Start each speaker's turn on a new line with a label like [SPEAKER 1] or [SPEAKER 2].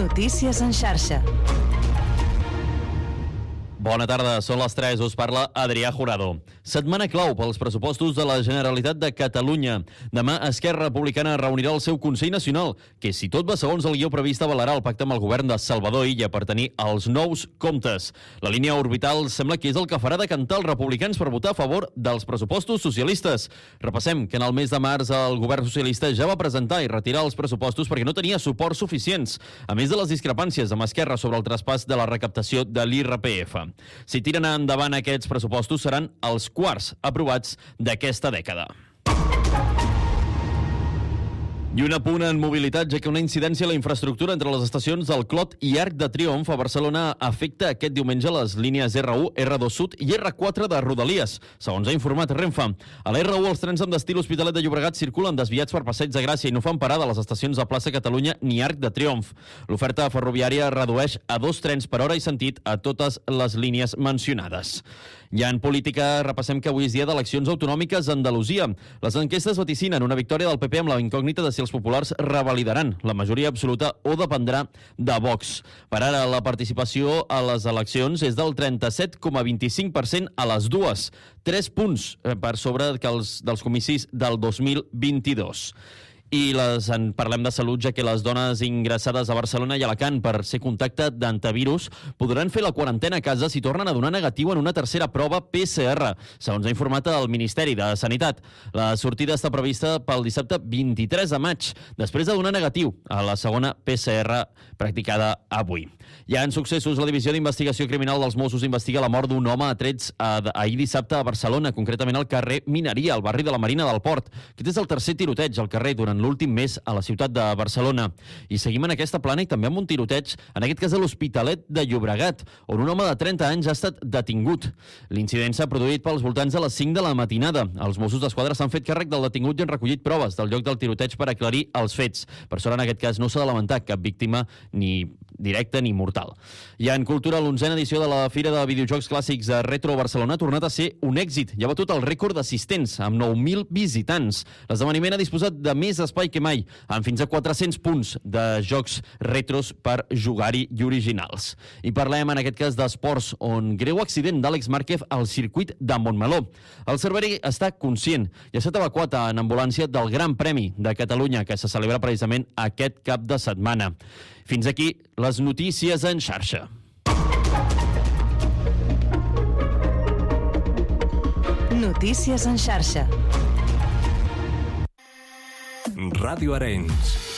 [SPEAKER 1] Notícies en xarxa.
[SPEAKER 2] Bona tarda, són les 3, us parla Adrià Jurado. Setmana clau pels pressupostos de la Generalitat de Catalunya. Demà Esquerra Republicana reunirà el seu Consell Nacional, que si tot va segons el guió previst avalarà el pacte amb el govern de Salvador Illa per tenir els nous comptes. La línia orbital sembla que és el que farà decantar els republicans per votar a favor dels pressupostos socialistes. Repassem que en el mes de març el govern socialista ja va presentar i retirar els pressupostos perquè no tenia suports suficients, a més de les discrepàncies amb Esquerra sobre el traspàs de la recaptació de l'IRPF. Si tiren endavant aquests pressupostos, seran els quarts aprovats d'aquesta dècada. I un apunt en mobilitat, ja que una incidència a la infraestructura entre les estacions del Clot i Arc de Triomf a Barcelona afecta aquest diumenge les línies R1, R2 Sud i R4 de Rodalies, segons ha informat Renfe. A la R1, els trens amb destí l'Hospitalet de Llobregat circulen desviats per Passeig de Gràcia i no fan parada a les estacions de Plaça Catalunya ni Arc de Triomf. L'oferta ferroviària redueix a 2 trens per hora i sentit a totes les línies mencionades. Ja en política, repassem que avui és dia d'eleccions autonòmiques a Andalusia. Les enquestes vaticinen una victòria del PP amb la incògnita de si els populars revalidaran la majoria absoluta o dependrà de Vox. Per ara, la participació a les eleccions és del 37,25% a les dues, 3 punts per sobre dels comicis del 2022. I parlem de salut, ja que les dones ingressades a Barcelona i Alacant per ser contacte d'antivirus podran fer la quarantena a casa si tornen a donar negatiu en una tercera prova PCR, segons ha informat el Ministeri de Sanitat. La sortida està prevista pel dissabte 23 de maig, després de donar negatiu a la segona PCR practicada avui. Ja en successos, la Divisió d'Investigació Criminal dels Mossos investiga la mort d'un home a trets ahir dissabte a Barcelona, concretament al carrer Mineria, al barri de la Marina del Port. Aquest és el tercer tiroteig al carrer durant l'últim mes a la ciutat de Barcelona. I seguim en aquesta plana i també amb un tiroteig, en aquest cas a l'Hospitalet de Llobregat, on un home de 30 anys ha estat detingut. L'incident s'ha produït pels voltants de les 5 de la matinada. Els Mossos d'Esquadra s'han fet càrrec del detingut i han recollit proves del lloc del tiroteig per aclarir els fets. Per sort, en aquest cas, no s'ha de lamentar cap víctima ni directa ni mortal. Ja en cultura, l'11a edició de la Fira de Videojocs Clàssics a Retro Barcelona ha tornat a ser un èxit i ha batut el rècord d'assistents, amb 9.000 visitants. L'esdeveniment ha disposat de més espai que mai, amb fins a 400 punts de jocs retros per jugar-hi i originals. I parlem en aquest cas d'esports, on greu accident d'Àlex Márquez al circuit de Montmeló. El cerveri està conscient i ha estat evacuat en ambulància del Gran Premi de Catalunya, que se celebra precisament aquest cap de setmana. Fins aquí les notícies en xarxa.
[SPEAKER 1] Notícies en xarxa.
[SPEAKER 3] Ràdio Arenys.